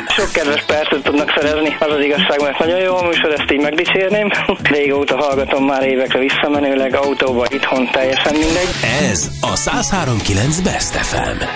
Sok kedves percet tudnak szerezni, az az igazság, mert nagyon jó a műsor, ezt így megdicsérném. Régóta hallgatom már évekre visszamenőleg, autóba, itthon, teljesen mindegy. Ez a 103.9 Best FM.